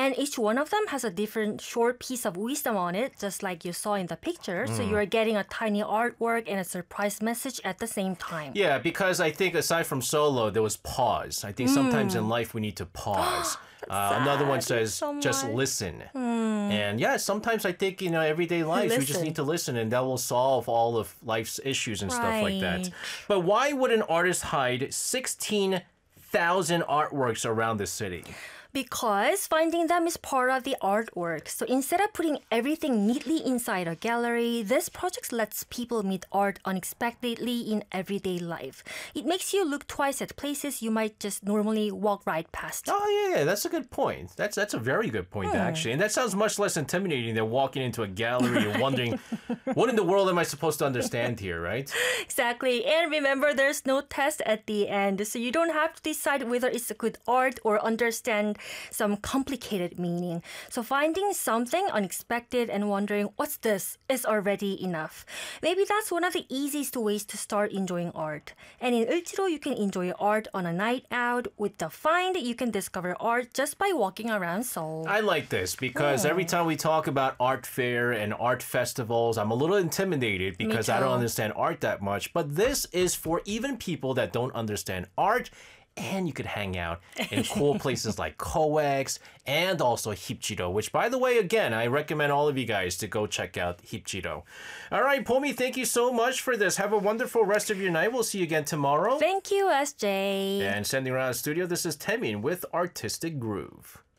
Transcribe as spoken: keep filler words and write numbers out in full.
And each one of them has a different short piece of wisdom on it, just like you saw in the picture. Mm. So you are getting a tiny artwork and a surprise message at the same time. Yeah, because I think aside from solo, there was pause. I think mm. sometimes in life we need to pause. uh, another one says, so just listen. Mm. And yeah, sometimes I think, you know, everyday life, we just need to listen and that will solve all of life's issues and right. stuff like that. But why would an artist hide sixteen thousand artworks around the city? Because finding them is part of the artwork. So instead of putting everything neatly inside a gallery, this project lets people meet art unexpectedly in everyday life. It makes you look twice at places you might just normally walk right past. Oh, yeah, yeah, that's a good point. That's that's a very good point, hmm. actually. And that sounds much less intimidating than walking into a gallery and wondering, what in the world am I supposed to understand here, right? Exactly. And remember, there's no test at the end, so you don't have to decide whether it's a good art or understand some complicated meaning. So finding something unexpected and wondering, what's this, is already enough. Maybe that's one of the easiest ways to start enjoying art. And in Ulchiro, you can enjoy art on a night out. With the Find, you can discover art just by walking around Seoul. I like this because yeah. every time we talk about art fair and art festivals, I'm a little intimidated because I don't understand art that much. But this is for even people that don't understand art. And you could hang out in cool places like COEX and also Hipchiro, which, by the way, again, I recommend all of you guys to go check out Hipchiro. All right, Pomi, thank you so much for this. Have a wonderful rest of your night. We'll see you again tomorrow. Thank you, S J. And sending around the studio, this is Taemin with Artistic Groove.